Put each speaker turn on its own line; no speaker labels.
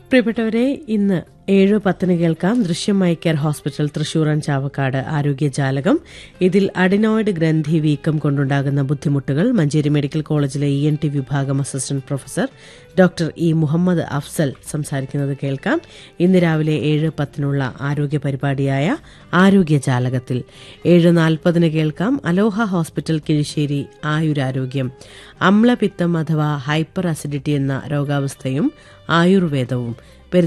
പ്രിയപ്പെട്ടവരെ, ഇന്ന് 7:10 കേൾക്കാം ദൃശ്യം eye care hospital Thrissur and Chavakkad ആരോഗ്യജാലകം. ഇതിൽ അഡിനോയിഡ് ഗ്രന്ഥി വീക്കം കൊണ്ടുണ്ടാകുന്ന ബുദ്ധിമുട്ടുകൾ മഞ്ചേരി മെഡിക്കൽ കോളേജിലെ ENT വിഭാഗം assistant professor doctor E Muhammad Afsal സംസാരിക്കുന്നത് കേൾക്കാം. ഇന്ന് രാവിലെ 7:10 ആരോഗ്യ പരിപാടിയായ ആരോഗ്യജാലകത്തിൽ 7:40 കേൾക്കാം അലോഹ ഹോസ്പിറ്റൽ കിഴിശ്ശേരി ആയുരാരോഗ്യം. അമ്ലപിത്തം അഥവാ ഹൈപ്പർ അസിഡിറ്റി എന്ന രോഗാവസ്ഥയും ആയുർവേദവും